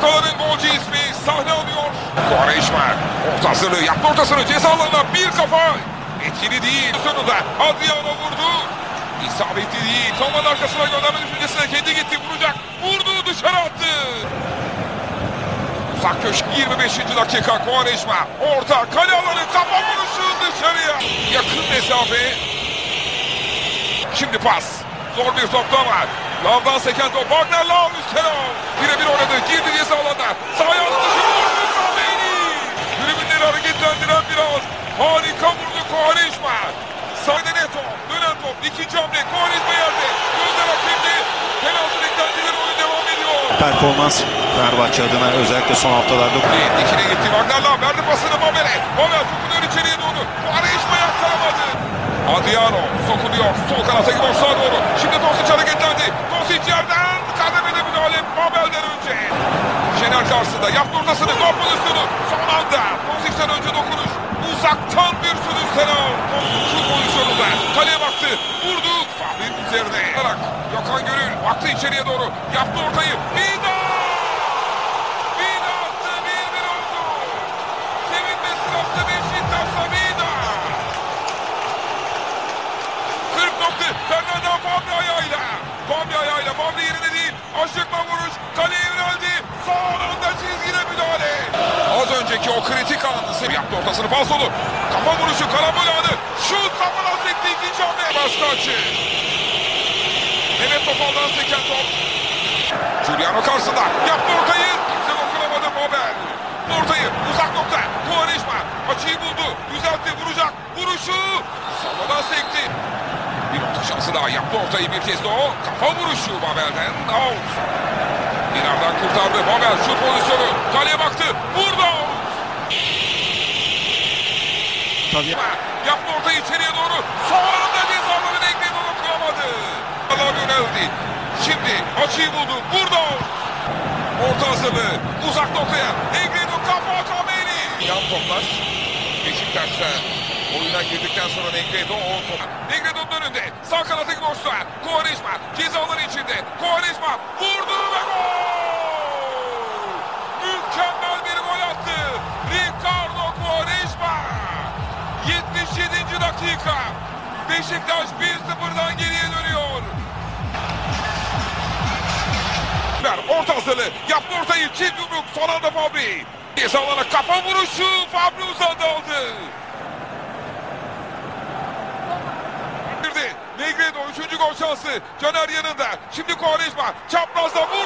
haftaların golcü ismi sahne alıyor. Quaresma ortasını yaptı, ortasını ceza alanına bir kafa. Etkili değil. Sonunda Adriano vurdu. İsabetli değil. Savunmanın arkasına gönderme düşüncesine kendi gitti. Vuracak. Vurdu, dışarı attı. Uzak köşk 25. dakika. Quaresma orta kale alanı, kafa vuruşu dışarıya. Yakın mesafe. Şimdi pas. Zor bir topta var. Lavdan seken top. Wagner Lav üstten al. Birebir oynadı. Girdi ceza alanına. Sahaya attı. Tribünleri hareketlendiren bir ağız. Harika vurdu Quaresma. Sahne top. Dönen top. İkinci hamle. Quaresma yerde. Gözler hakimdi. Penaltı beklentileri, oyun devam ediyor. Performans Fenerbahçe adına özellikle son haftalarda. Dikine gitti. Wagner Lav verdi pasını Babel'e. Babel sokuluyor içeriye doğru. Quaresma yakalamadı. Adriano sokuluyor. Sol kanata gidiyor, sağa doğru. Şimdi Tosic hareketlendi. Tosic yerden kademede müdahale Babel'den önce. Şener karşısında yaptı ortasını. Gol pozisyonu. Son anda Tosic'ten önce dokunuş. Uzaktan bir sürü selam. Şut pozisyonunda. Kaleye baktı. Vurdu. Fabri'nin üzerine. Gökhan Gönül baktı içeriye doğru. Yaptı ortayı. Vida! Vida attı. 1-1 oldu. Sevinme sırası Beşiktaş'ta Vida. 40 nokta. Fernando Fabri ayağıyla. Fabri ayağıyla. Fabri yerine değil. Aşıkma vuruş. Kaleye yöneldi. Son anda çizgide müdahale. Az önceki o kritik anı yaptı ortasını, falsolu. Kafa vuruşu, karambol anı. Şut kafadan sekti, ikinci hamle. Başka açı. Mehmet Topal'dan seken top. Giuliano karşısında. Yaptı ortayı. Kimse dokunamadı Babel. Ortayı uzak nokta. Quaresma açıyı buldu. Düzeltti, vuracak. Vuruşu. Sağdan sekti. Bir orta şansı daha. Yaptı ortayı bir kez de o. Kafa vuruşu Babel'den. Out. İlerden kurtardı. Babel şut pozisyonu. Kaleye baktı. Vurdu. Tabii. Yaptı ortayı içeriye doğru. Sonunda cezaları denkledi, dokunamadı. Allah yöneldi. Şimdi açıyı buldu. Vurdu. Orta hazırlığı. Uzak noktaya. Negredo kafa Kameni. Yan toplar. Beşiktaş'ta oyuna girdikten sonra Negredo o top. Negredo'nun önünde. Sağ kanatı boşta. Quaresma cezaları içinde. Quaresma vurdu ve gol. Mükemmel bir gol attı. Ricardo Quaresma. 77. dakika. Beşiktaş 1-0'dan geriye dönüyor. Orta hazırlığı. Yaptı ortayı. Çift yumruk. Son anda Fabri. Cezalarına kafa vuruşu. Fabri uzadı aldı. Negredo 3. gol şansı. Caner yanında. Şimdi Quaresma. Çaprazda vurdu.